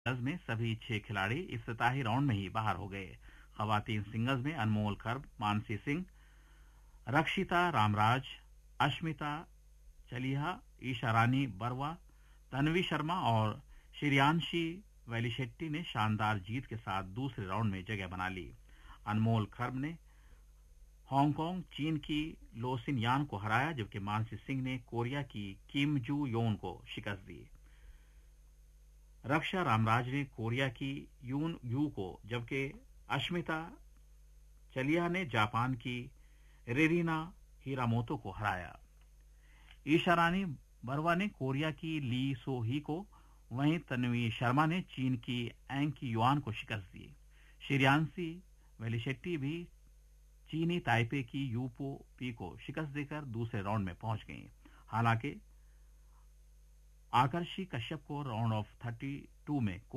Singles में सभी 6 खिलाड़ी इफ्तिताही राउंड में ही बाहर हो गए। खवातीन सिंगल्स में अनमोल खर्ब, मानसी सिंह, रक्षिता रामराज, अश्मिता चलिहा, ईशा रानी बरवा, तन्वी शर्मा और श्रेयांशी वेलिशेट्टी ने शानदार जीत के साथ दूसरे राउंड में जगह बना ली। अनमोल खर्ब ने हांगकांग, चीन की लोसिन यान को हराया, जबकि मानसी सिंह ने कोरिया की किम जू योन को शिकस्त दी। रक्षा रामराज ने कोरिया की यून यू को, जबकि अश्मिता चलिया ने जापान की रेरिना हिरामोतो को हराया। ईशा रानी बरवा ने कोरिया की ली सो ही को, वहीं तन्वी शर्मा ने चीन की एंग की युआन को शिकस्त दी। श्रेयांशी वेलिशेट्टी भी चीनी ताइपे की यूपो पी को शिकस्त देकर दूसरे राउंड में पहुंच गई। हालांकि आकर्षी कश्यप को राउंड ऑफ 32 में